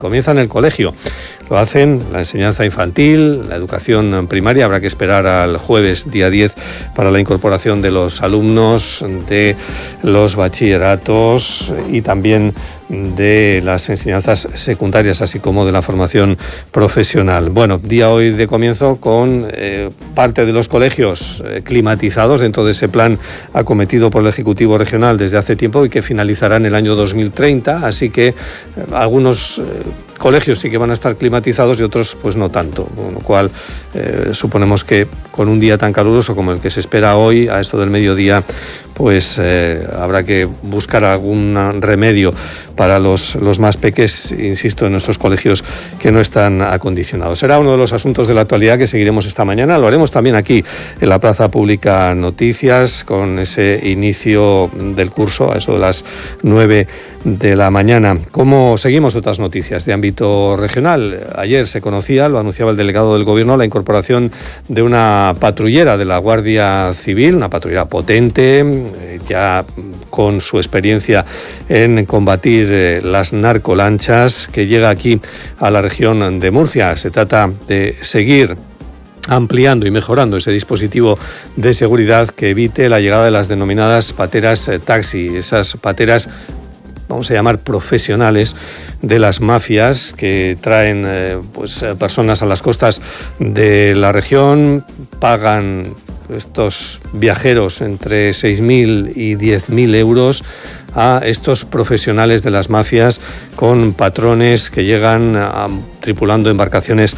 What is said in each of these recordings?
Comienza en el colegio. Lo hacen la enseñanza infantil, la educación primaria. Habrá que esperar al jueves, día 10, para la incorporación de los alumnos de los bachilleratos y también de las enseñanzas secundarias, así como de la formación profesional. Bueno, día hoy de comienzo con parte de los colegios climatizados dentro de ese plan acometido por el Ejecutivo Regional desde hace tiempo y que finalizará en el año 2030, así que algunos colegios sí que van a estar climatizados y otros pues no tanto, con lo cual suponemos que con un día tan caluroso como el que se espera hoy, a esto del mediodía, pues habrá que buscar algún remedio para los más peques, insisto, en esos colegios que no están acondicionados. Será uno de los asuntos de la actualidad que seguiremos esta mañana. Lo haremos también aquí en la Plaza Pública Noticias, con ese inicio del curso a eso de las 9 de la mañana. ¿Cómo seguimos otras noticias de ámbito regional? Ayer se conocía, lo anunciaba el delegado del Gobierno, la incorporación de una patrullera de la Guardia Civil, una patrullera potente, ya con su experiencia en combatir las narcolanchas, que llega aquí a la región de Murcia. Se trata de seguir ampliando y mejorando ese dispositivo de seguridad que evite la llegada de las denominadas pateras taxi, esas pateras, vamos a llamar profesionales, de las mafias que traen personas a las costas de la región, pagan estos viajeros entre 6.000 y 10.000 euros a estos profesionales de las mafias con patrones que llegan tripulando embarcaciones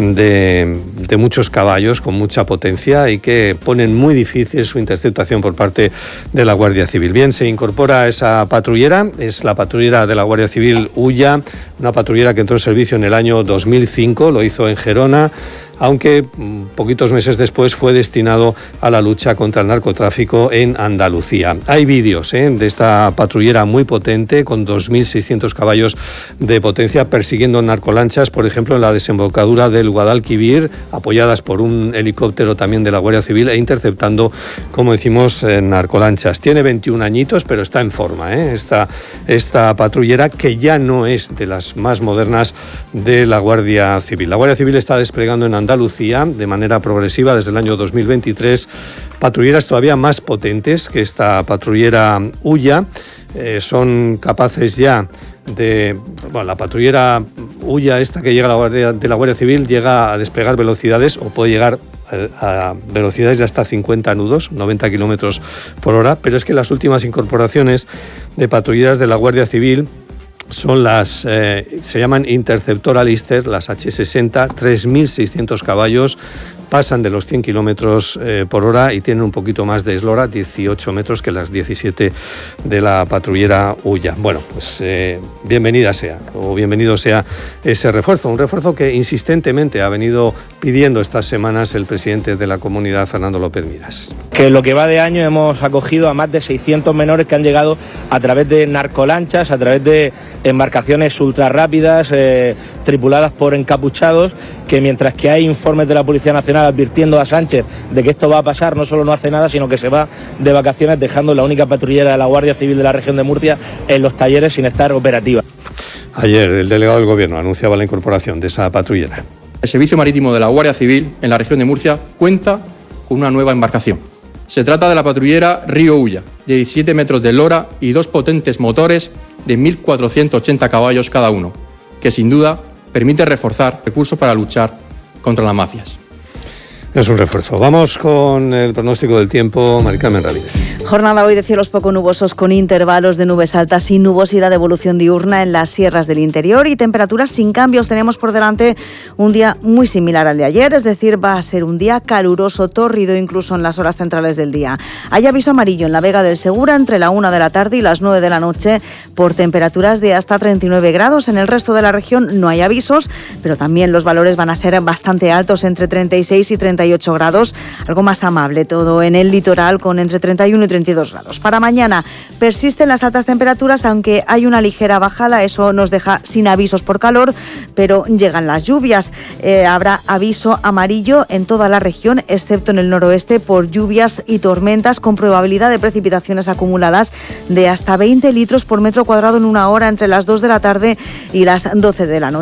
de muchos caballos, con mucha potencia, y que ponen muy difícil su interceptación por parte de la Guardia Civil. Bien, se incorpora esa patrullera, es la patrullera de la Guardia Civil Ulla, una patrullera que entró en servicio en el año 2005, lo hizo en Gerona, aunque poquitos meses después fue destinado a la lucha contra el narcotráfico en Andalucía. Hay vídeos de esta patrullera muy potente, con 2.600 caballos de potencia, persiguiendo narcolanchas, por ejemplo, en la desembocadura del Guadalquivir, apoyadas por un helicóptero también de la Guardia Civil e interceptando, como decimos, narcolanchas. Tiene 21 añitos, pero está en forma, esta patrullera, que ya no es de las más modernas de la Guardia Civil. La Guardia Civil está desplegando en Andalucía, de manera progresiva, desde el año 2023, patrulleras todavía más potentes que esta patrullera Ulla. Son capaces ya de... Bueno, la patrullera Ulla, esta que llega de la Guardia Civil, llega a desplegar velocidades, o puede llegar a velocidades de hasta 50 nudos, 90 kilómetros por hora, pero es que las últimas incorporaciones de patrulleras de la Guardia Civil son las, se llaman Interceptor Alister, las H60, 3.600 caballos, pasan de los 100 kilómetros por hora y tienen un poquito más de eslora, 18 metros, que las 17 de la patrullera Ulla. Bueno, pues bienvenida sea, o bienvenido sea ese refuerzo, un refuerzo que insistentemente ha venido pidiendo estas semanas el presidente de la comunidad, Fernando López Miras. Que en lo que va de año hemos acogido a más de 600 menores que han llegado a través de narcolanchas, a través de embarcaciones ultrarrápidas, tripuladas por encapuchados, que mientras que hay informes de la Policía Nacional advirtiendo a Sánchez de que esto va a pasar, no solo no hace nada, sino que se va de vacaciones, dejando la única patrullera de la Guardia Civil de la región de Murcia en los talleres sin estar operativa. Ayer el delegado del Gobierno anunciaba la incorporación de esa patrullera. El Servicio Marítimo de la Guardia Civil en la región de Murcia cuenta con una nueva embarcación. Se trata de la patrullera Río Ulla, de 17 metros de eslora y 2 potentes motores de 1.480 caballos cada uno, que sin duda permite reforzar recursos para luchar contra las mafias. Es un refuerzo. Vamos con el pronóstico del tiempo, Mari Carmen Ramírez. Jornada hoy de cielos poco nubosos, con intervalos de nubes altas y nubosidad de evolución diurna en las sierras del interior, y temperaturas sin cambios. Tenemos por delante un día muy similar al de ayer, es decir, va a ser un día caluroso, tórrido incluso en las horas centrales del día. Hay aviso amarillo en la Vega del Segura entre la 1 de la tarde y las 9 de la noche por temperaturas de hasta 39 grados. En el resto de la región no hay avisos, pero también los valores van a ser bastante altos, entre 36 y 38 grados, algo más amable todo en el litoral, con entre 31 y 22 grados. Para mañana persisten las altas temperaturas, aunque hay una ligera bajada, eso nos deja sin avisos por calor, pero llegan las lluvias. Habrá aviso amarillo en toda la región, excepto en el noroeste, por lluvias y tormentas con probabilidad de precipitaciones acumuladas de hasta 20 litros por metro cuadrado en una hora entre las 2 de la tarde y las 12 de la noche.